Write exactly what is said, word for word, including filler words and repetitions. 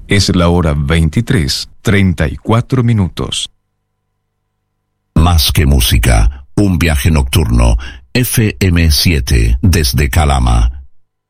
Es la hora veintitrés, treinta y cuatro minutos. Más que música, un viaje nocturno. F M siete desde Calama.